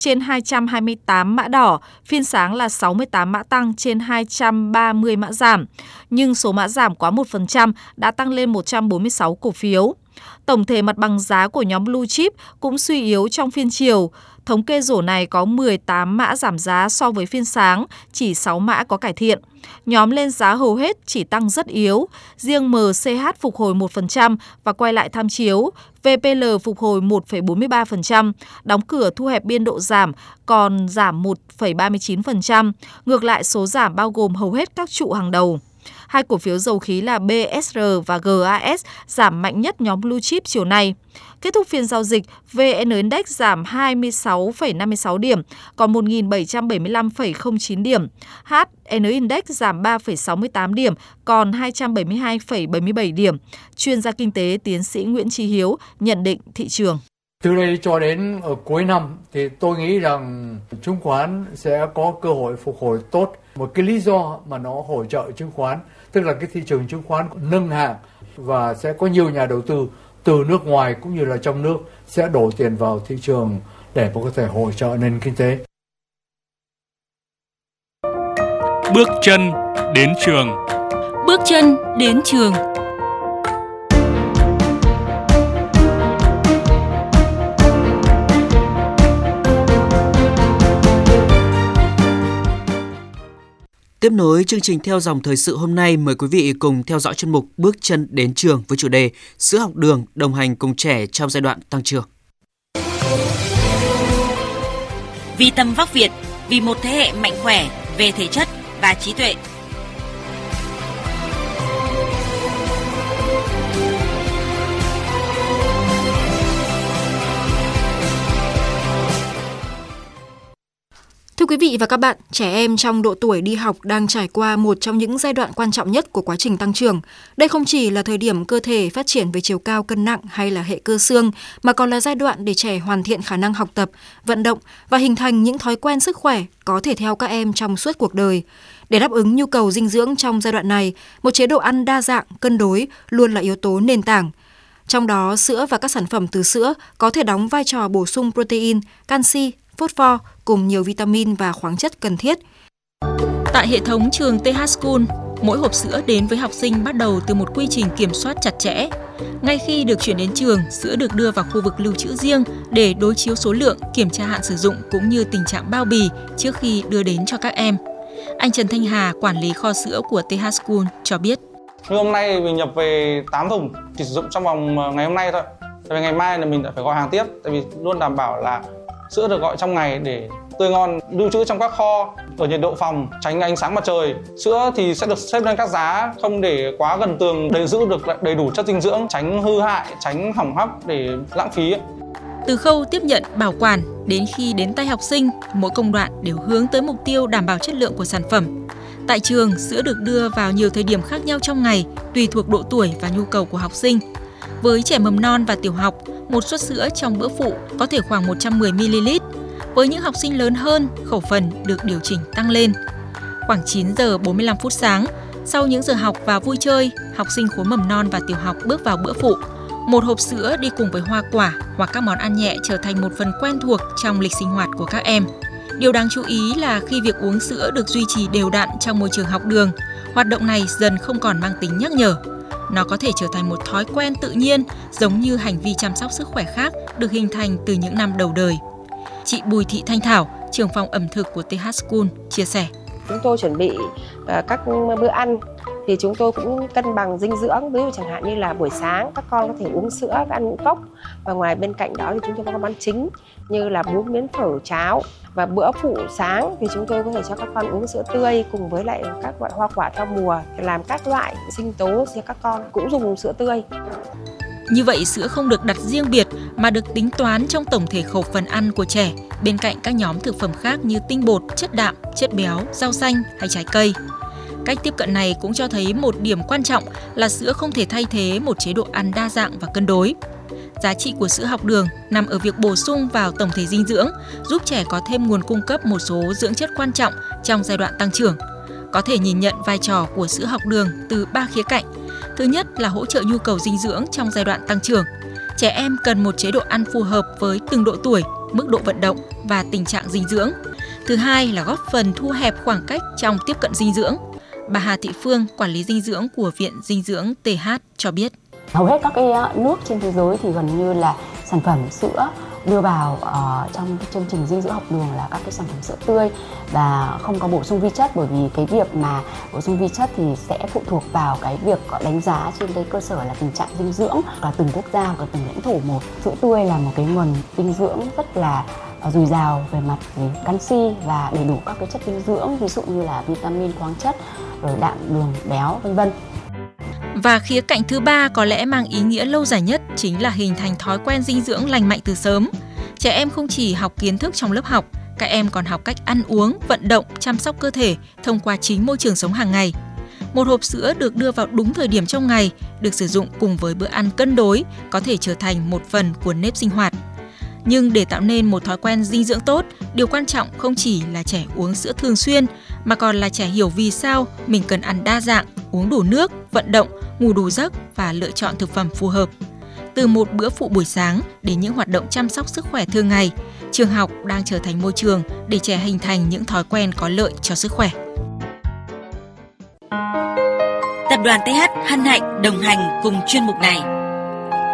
trên 228 mã đỏ, phiên sáng là 68 mã tăng trên 230 mã giảm. Nhưng số mã giảm quá 1% đã tăng lên 146 cổ phiếu. Tổng thể mặt bằng giá của nhóm Blue Chip cũng suy yếu trong phiên chiều. Thống kê rổ này có 18 mã giảm giá so với phiên sáng, chỉ 6 mã có cải thiện. Nhóm lên giá hầu hết chỉ tăng rất yếu. Riêng MCH phục hồi 1% và quay lại tham chiếu. VPL phục hồi 1,43%, đóng cửa thu hẹp biên độ giảm, còn giảm 1,39%. Ngược lại, số giảm bao gồm hầu hết các trụ hàng đầu. Hai cổ phiếu dầu khí là BSR và GAS giảm mạnh nhất nhóm Blue Chip chiều nay. Kết thúc phiên giao dịch, VN Index giảm 26,56 điểm, còn 1.775,09 điểm. HN Index giảm 3,68 điểm, còn 272,77 điểm. Chuyên gia kinh tế tiến sĩ Nguyễn Chí Hiếu nhận định thị trường. Từ đây cho đến cuối năm thì tôi nghĩ rằng chứng khoán sẽ có cơ hội phục hồi tốt. Một cái lý do mà nó hỗ trợ chứng khoán, tức là cái thị trường chứng khoán nâng hạng và sẽ có nhiều nhà đầu tư từ nước ngoài cũng như là trong nước sẽ đổ tiền vào thị trường để có thể hỗ trợ nền kinh tế. Bước chân đến trường. Bước chân đến trường. Tiếp nối chương trình theo dòng thời sự hôm nay, mời quý vị cùng theo dõi chuyên mục Bước chân đến trường với chủ đề Sữa học đường đồng hành cùng trẻ trong giai đoạn tăng trưởng. Vì tầm vóc Việt, vì một thế hệ mạnh khỏe về thể chất và trí tuệ. Thưa quý vị và các bạn, trẻ em trong độ tuổi đi học đang trải qua một trong những giai đoạn quan trọng nhất của quá trình tăng trưởng. Đây không chỉ là thời điểm cơ thể phát triển về chiều cao, cân nặng hay là hệ cơ xương, mà còn là giai đoạn để trẻ hoàn thiện khả năng học tập, vận động và hình thành những thói quen sức khỏe có thể theo các em trong suốt cuộc đời. Để đáp ứng nhu cầu dinh dưỡng trong giai đoạn này, một chế độ ăn đa dạng, cân đối luôn là yếu tố nền tảng. Trong đó, sữa và các sản phẩm từ sữa có thể đóng vai trò bổ sung protein, canxi, phốt pho cùng nhiều vitamin và khoáng chất cần thiết. Tại hệ thống trường TH School, mỗi hộp sữa đến với học sinh bắt đầu từ một quy trình kiểm soát chặt chẽ. Ngay khi được chuyển đến trường, sữa được đưa vào khu vực lưu trữ riêng để đối chiếu số lượng, kiểm tra hạn sử dụng cũng như tình trạng bao bì trước khi đưa đến cho các em. Anh Trần Thanh Hà, quản lý kho sữa của TH School cho biết. Hôm nay mình nhập về 8 thùng, chỉ sử dụng trong vòng ngày hôm nay thôi. Tại vì ngày mai là mình đã phải gọi hàng tiếp, tại vì luôn đảm bảo là sữa được gọi trong ngày để tươi ngon, lưu trữ trong các kho ở nhiệt độ phòng, tránh ánh sáng mặt trời. Sữa thì sẽ được xếp lên các giá không để quá gần tường để giữ được đầy đủ chất dinh dưỡng, tránh hư hại, tránh hỏng hóc để lãng phí. Từ khâu tiếp nhận, bảo quản đến khi đến tay học sinh, mỗi công đoạn đều hướng tới mục tiêu đảm bảo chất lượng của sản phẩm. Tại trường, sữa được đưa vào nhiều thời điểm khác nhau trong ngày, tùy thuộc độ tuổi và nhu cầu của học sinh. Với trẻ mầm non và tiểu học, một suất sữa trong bữa phụ có thể khoảng 110ml. Với những học sinh lớn hơn, khẩu phần được điều chỉnh tăng lên. Khoảng 9 giờ 45 phút sáng, sau những giờ học và vui chơi, học sinh khối mầm non và tiểu học bước vào bữa phụ. Một hộp sữa đi cùng với hoa quả hoặc các món ăn nhẹ trở thành một phần quen thuộc trong lịch sinh hoạt của các em. Điều đáng chú ý là khi việc uống sữa được duy trì đều đặn trong môi trường học đường, hoạt động này dần không còn mang tính nhắc nhở. Nó có thể trở thành một thói quen tự nhiên, giống như hành vi chăm sóc sức khỏe khác được hình thành từ những năm đầu đời. Chị Bùi Thị Thanh Thảo, trưởng phòng ẩm thực của TH School, chia sẻ. Chúng tôi chuẩn bị các bữa ăn thì chúng tôi cũng cân bằng dinh dưỡng. Ví dụ chẳng hạn như là buổi sáng các con có thể uống sữa, ăn ngũ cốc. Và ngoài bên cạnh đó thì chúng tôi có món chính như là bún, miến, phở, cháo. Và bữa phụ sáng thì chúng tôi có thể cho các con uống sữa tươi cùng với lại các loại hoa quả theo mùa, làm các loại sinh tố cho các con cũng dùng sữa tươi. Như vậy, sữa không được đặt riêng biệt mà được tính toán trong tổng thể khẩu phần ăn của trẻ, bên cạnh các nhóm thực phẩm khác như tinh bột, chất đạm, chất béo, rau xanh hay trái cây. Cách tiếp cận này cũng cho thấy một điểm quan trọng là sữa không thể thay thế một chế độ ăn đa dạng và cân đối. Giá trị của sữa học đường nằm ở việc bổ sung vào tổng thể dinh dưỡng, giúp trẻ có thêm nguồn cung cấp một số dưỡng chất quan trọng trong giai đoạn tăng trưởng. Có thể nhìn nhận vai trò của sữa học đường từ 3 khía cạnh. Thứ nhất là hỗ trợ nhu cầu dinh dưỡng trong giai đoạn tăng trưởng. Trẻ em cần một chế độ ăn phù hợp với từng độ tuổi mức độ vận động và tình trạng dinh dưỡng. Thứ hai là góp phần thu hẹp khoảng cách trong tiếp cận dinh dưỡng. Bà Hà Thị Phương, quản lý dinh dưỡng của Viện Dinh dưỡng TH cho biết. Hầu hết các cái nước trên thế giới thì gần như là sản phẩm sữa đưa vào trong chương trình dinh dưỡng học đường là các cái sản phẩm sữa tươi và không có bổ sung vi chất, bởi vì cái việc mà bổ sung vi chất thì sẽ phụ thuộc vào cái việc đánh giá trên cái cơ sở là tình trạng dinh dưỡng cả từng quốc gia và từng lãnh thổ một. Sữa tươi là một cái nguồn dinh dưỡng rất là dồi dào về mặt canxi và đầy đủ các cái chất dinh dưỡng, ví dụ như là vitamin, khoáng chất, rồi đạm, đường, béo, vân vân. Và khía cạnh thứ ba có lẽ mang ý nghĩa lâu dài nhất chính là hình thành thói quen dinh dưỡng lành mạnh từ sớm. Trẻ em không chỉ học kiến thức trong lớp học, các em còn học cách ăn uống, vận động, chăm sóc cơ thể thông qua chính môi trường sống hàng ngày. Một hộp sữa được đưa vào đúng thời điểm trong ngày, được sử dụng cùng với bữa ăn cân đối, có thể trở thành một phần của nếp sinh hoạt. Nhưng để tạo nên một thói quen dinh dưỡng tốt, điều quan trọng không chỉ là trẻ uống sữa thường xuyên, mà còn là trẻ hiểu vì sao mình cần ăn đa dạng, uống đủ nước, vận động, ngủ đủ giấc và lựa chọn thực phẩm phù hợp. Từ một bữa phụ buổi sáng đến những hoạt động chăm sóc sức khỏe thường ngày, trường học đang trở thành môi trường để trẻ hình thành những thói quen có lợi cho sức khỏe. Tập đoàn TH hân hạnh đồng hành cùng chuyên mục này.